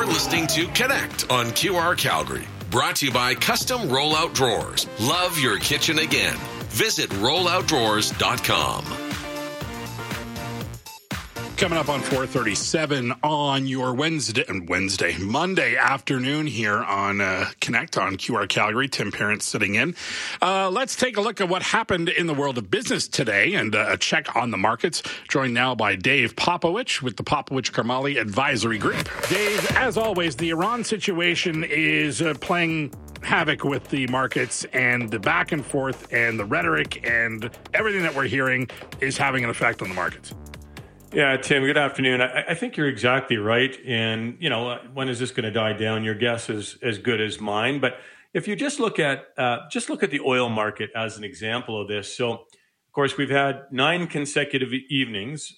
You're listening to Connect on QR Calgary. Brought to you by Custom Rollout Drawers. Love your kitchen again. Visit rolloutdrawers.com. Coming up on 4:37 on your Monday afternoon here on Connect on QR Calgary. Tim Parent sitting in. Let's take a look at what happened in the world of business today and a check on the markets. Joined now by Dave Popowich with the Popowich Karmali Advisory Group. Dave, as always, the Iran situation is playing havoc with the markets, and the back and forth and the rhetoric and everything that we're hearing is having an effect on the markets. Yeah, Tim, good afternoon. I think you're exactly right. And, when is this going to die down? Your guess is as good as mine. But if you just look at the oil market as an example of this. So, of course, we've had 9 consecutive evenings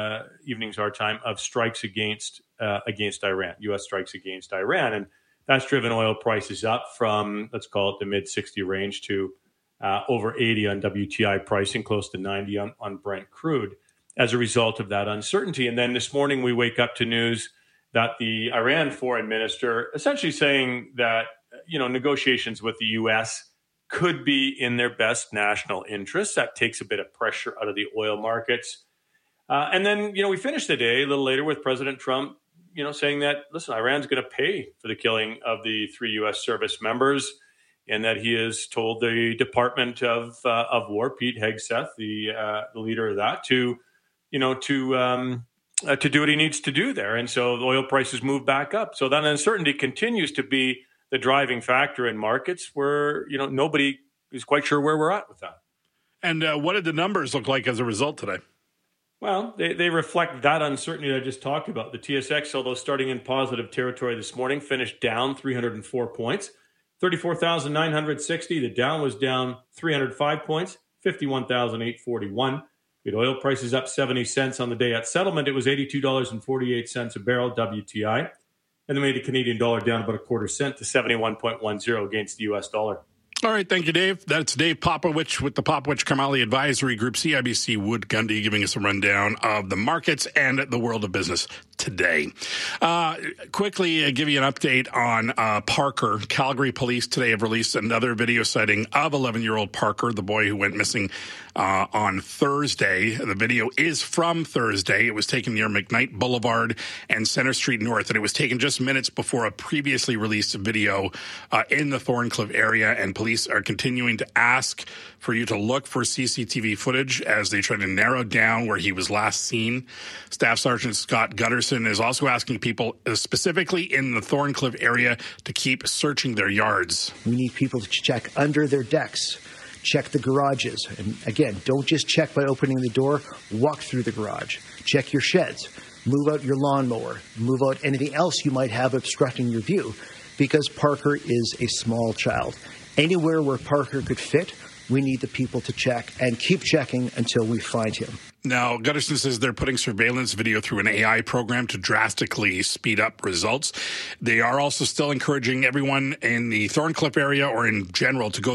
our time, of strikes against Iran, U.S. strikes against Iran. And that's driven oil prices up from, let's call it the mid-60 range to over 80 on WTI pricing, close to 90 on Brent crude, as a result of that uncertainty. And then this morning we wake up to news that the Iran foreign minister essentially saying that, negotiations with the U.S. could be in their best national interests. That takes a bit of pressure out of the oil markets. And then, we finished the day a little later with President Trump, saying that, listen, Iran's going to pay for the killing of the 3 U.S. service members, and that he has told the Department of War, Pete Hegseth, the leader of that, to do what he needs to do there. And so the oil prices move back up. So that uncertainty continues to be the driving factor in markets where, nobody is quite sure where we're at with that. And what did the numbers look like as a result today? Well, they reflect that uncertainty that I just talked about. The TSX, although starting in positive territory this morning, finished down 304 points, 34,960. The Dow was down 305 points, 51,841. We had oil prices up 70 cents on the day at settlement. It was $82.48 a barrel WTI. And they made the Canadian dollar down about a quarter cent to 71.10 against the U.S. dollar. All right. Thank you, Dave. That's Dave Popowich with the Popowich Karmali Advisory Group, CIBC Wood Gundy, giving us a rundown of the markets and the world of business today. Quickly give you an update on Parker. Calgary police today have released another video sighting of 11-year-old Parker, the boy who went missing on Thursday. The video is from Thursday. It was taken near McKnight Boulevard and Center Street North, and it was taken just minutes before a previously released video in the Thorncliffe area, and police are continuing to ask for you to look for CCTV footage as they try to narrow down where he was last seen. Staff Sergeant Scott Gutterson is also asking people, specifically in the Thorncliffe area, to keep searching their yards. We need people to check under their decks, check the garages. And again, don't just check by opening the door, walk through the garage, check your sheds, move out your lawnmower, move out anything else you might have obstructing your view, because Parker is a small child. Anywhere where Parker could fit, we need the people to check and keep checking until we find him. Now, Gutterson says they're putting surveillance video through an AI program to drastically speed up results. They are also still encouraging everyone in the Thorncliffe area or in general to go